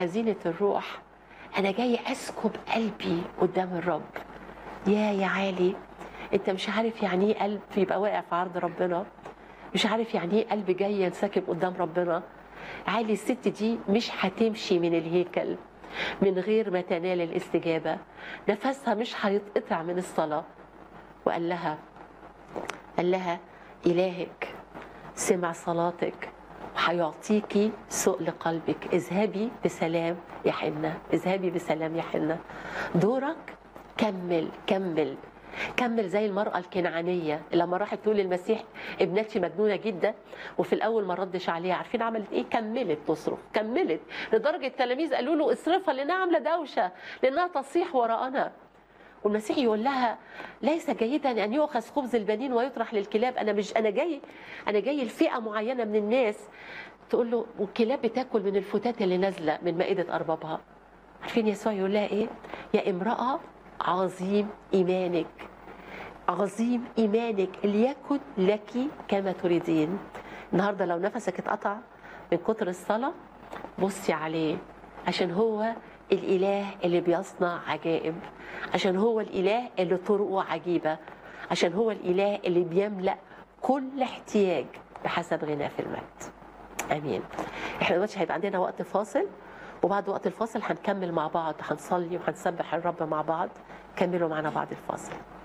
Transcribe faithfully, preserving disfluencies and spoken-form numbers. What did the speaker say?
حزينة الروح، أنا جاي أسكب قلبي قدام الرب. يا يا عالي، أنت مش عارف يعني إيه قلب يبقى واقع في عرض ربنا، مش عارف يعني إيه قلب جاي ينسكب قدام ربنا. عالي، الست دي مش هتمشي من الهيكل من غير ما تنال الاستجابة، نفسها مش هيتقطع من الصلاة. وقال لها قال لها إلهك سمع صلاتك وهيعطيكي سؤل قلبك. اذهبي بسلام يا حنة، اذهبي بسلام يا حنة. دورك كمل كمل كمل زي المرأة الكنعانية لما راحت تقول للمسيح ابنتي مجنونة جدا، وفي الأول ما ردش عليها. عارفين عملت إيه؟ كملت تصرخ، كملت لدرجة التلاميذ قالوا له اصرفها لأنها عاملة دوشة، لأنها تصيح وراءنا. والمسيح يقول لها ليس جيدا ان يؤخذ خبز البنين ويطرح للكلاب. انا مش انا جاي انا جاي لفئه معينه من الناس. تقول له والكلاب بتاكل من الفتات اللي نازله من مائده اربابها. عارفين يسوع يقول لها ايه؟ يا امراه عظيم ايمانك، عظيم ايمانك، ليكن لك كما تريدين. النهارده لو نفسك اتقطع من كتر الصلاه، بصي عليه، عشان هو الإله اللي بيصنع عجائب، عشان هو الإله اللي طرقه عجيبة، عشان هو الإله اللي بيملأ كل احتياج بحسب غناه في المجد. آمين. احنا دلوقتي هيبقى عندنا وقت فاصل، وبعد وقت الفاصل هنكمل مع بعض، هنصلي وهنسبح الرب مع بعض. كملوا معنا بعد الفاصل.